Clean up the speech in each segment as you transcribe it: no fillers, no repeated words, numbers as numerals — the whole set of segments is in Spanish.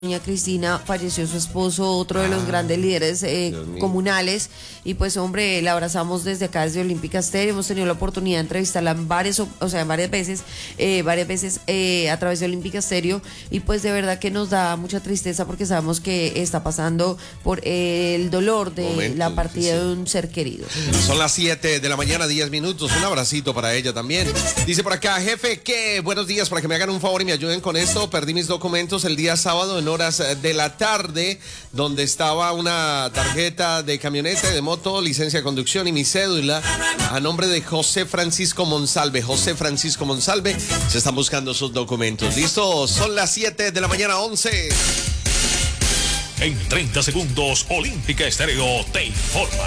Doña Cristina, falleció su esposo, otro de los grandes líderes comunales, y pues hombre, la abrazamos desde acá, desde Olímpica Stereo. Hemos tenido la oportunidad de entrevistarla en varias veces a través de Olímpica Stereo, y pues de verdad que nos da mucha tristeza porque sabemos que está pasando por el dolor de la partida de un ser querido. Son las 7 de la mañana, 10 minutos, un abracito para ella también. Dice por acá, jefe, que buenos días, para que me hagan un favor y me ayuden con esto. Perdí mis documentos el día sábado en horas de la tarde, donde estaba una tarjeta de camioneta, de moto, licencia de conducción y mi cédula a nombre de José Francisco Monsalve. José Francisco Monsalve, se están buscando sus documentos. ¿Listo? Son las 7 de la mañana, 11. En 30 segundos, Olímpica Estéreo te informa.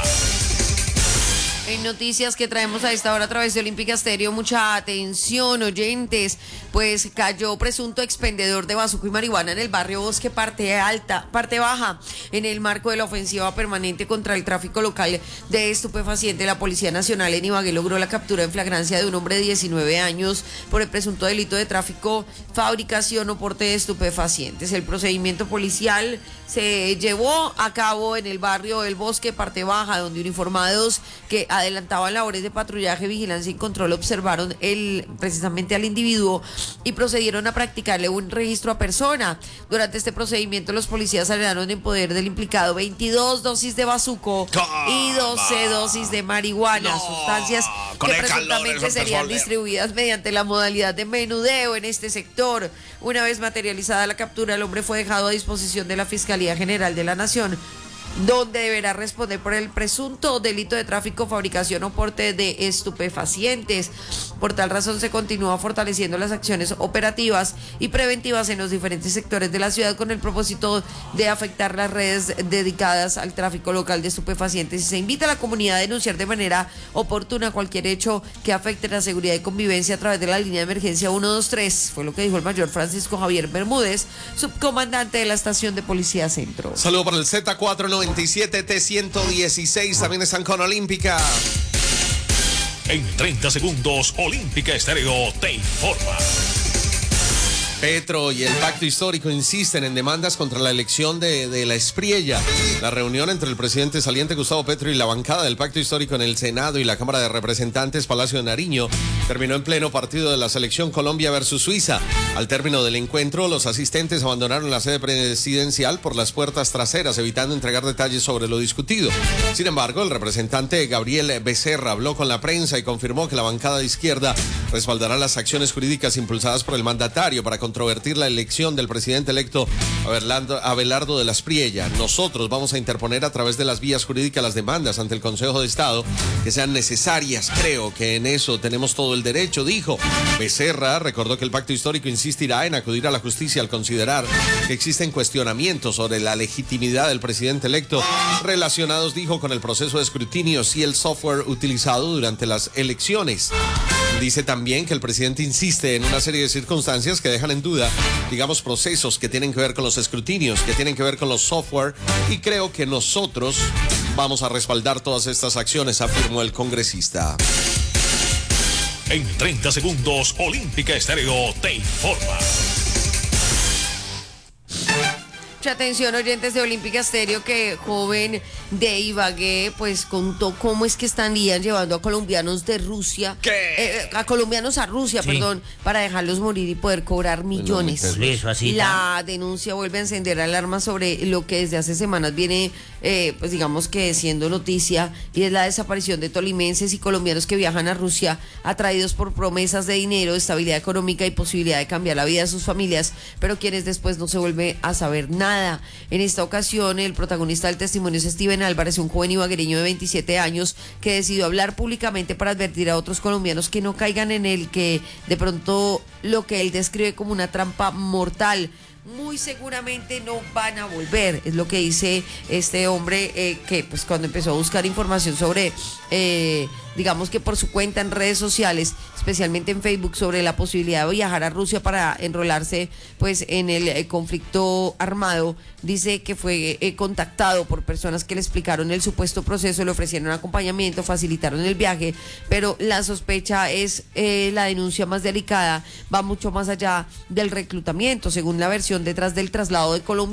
En noticias que traemos a esta hora a través de Olímpica Stereo, mucha atención, oyentes, pues cayó presunto expendedor de bazuco y marihuana en el barrio Bosque, parte baja, en el marco de la ofensiva permanente contra el tráfico local de estupefacientes. La Policía Nacional en Ibagué logró la captura en flagrancia de un hombre de 19 años por el presunto delito de tráfico, fabricación o porte de estupefacientes. El procedimiento policial se llevó a cabo en el barrio El Bosque, parte baja, donde uniformados que adelantaban labores de patrullaje, vigilancia y control observaron precisamente al individuo y procedieron a practicarle un registro a persona. Durante este procedimiento los policías hallaron en poder del implicado 22 dosis de bazuco y 12 dosis de marihuana, sustancias que presuntamente serían distribuidas mediante la modalidad de menudeo en este sector. Una vez materializada la captura, el hombre fue dejado a disposición de la Fiscalía General de la Nación, donde deberá responder por el presunto delito de tráfico, fabricación o porte de estupefacientes. Por tal razón se continúa fortaleciendo las acciones operativas y preventivas en los diferentes sectores de la ciudad con el propósito de afectar las redes dedicadas al tráfico local de estupefacientes, y se invita a la comunidad a denunciar de manera oportuna cualquier hecho que afecte la seguridad y convivencia a través de la línea de emergencia 123, fue lo que dijo el mayor Francisco Javier Bermúdez, subcomandante de la estación de Policía Centro. Saludo para el Z497 T116, también están con Olímpica. En 30 segundos, Olímpica Estéreo te informa. Petro y el Pacto Histórico insisten en demandas contra la elección de la Espriella. La reunión entre el presidente saliente Gustavo Petro y la bancada del Pacto Histórico en el Senado y la Cámara de Representantes Palacio de Nariño terminó en pleno partido de la selección Colombia versus Suiza. Al término del encuentro, los asistentes abandonaron la sede presidencial por las puertas traseras, evitando entregar detalles sobre lo discutido. Sin embargo, el representante Gabriel Becerra habló con la prensa y confirmó que la bancada de izquierda respaldará las acciones jurídicas impulsadas por el mandatario para controvertir la elección del presidente electo Abelardo de la Espriella. Nosotros vamos a interponer a través de las vías jurídicas las demandas ante el Consejo de Estado que sean necesarias. Creo que en eso tenemos todo el derecho, dijo. Becerra recordó que el Pacto Histórico insistirá en acudir a la justicia al considerar que existen cuestionamientos sobre la legitimidad del presidente electo relacionados, dijo, con el proceso de escrutinios y el software utilizado durante las elecciones. Dice también que el presidente insiste en una serie de circunstancias que dejan en duda, digamos, procesos que tienen que ver con los escrutinios, que tienen que ver con los software, y creo que nosotros vamos a respaldar todas estas acciones, afirmó el congresista. En 30 segundos, Olímpica Estéreo te informa. Mucha atención, oyentes de Olímpica Stereo, que joven de Ibagué pues contó cómo es que estarían llevando a colombianos de Rusia, a colombianos a Rusia, perdón, para dejarlos morir y poder cobrar millones. Eso así. La denuncia vuelve a encender alarmas sobre lo que desde hace semanas viene, pues digamos que siendo noticia, y es la desaparición de tolimenses y colombianos que viajan a Rusia atraídos por promesas de dinero, estabilidad económica y posibilidad de cambiar la vida de sus familias, pero quienes después no se vuelve a saber nada. En esta ocasión, el protagonista del testimonio es Steven Álvarez, un joven ibaguereño de 27 años que decidió hablar públicamente para advertir a otros colombianos que no caigan en el que de pronto lo que él describe como una trampa mortal. Muy seguramente no van a volver, es lo que dice este hombre, que pues cuando empezó a buscar información sobre, digamos que por su cuenta en redes sociales, es especialmente en Facebook, sobre la posibilidad de viajar a Rusia para enrolarse pues en el conflicto armado. Dice que fue contactado por personas que le explicaron el supuesto proceso, le ofrecieron acompañamiento, facilitaron el viaje, pero la sospecha es la denuncia más delicada, va mucho más allá del reclutamiento. Según la versión detrás del traslado de Colombia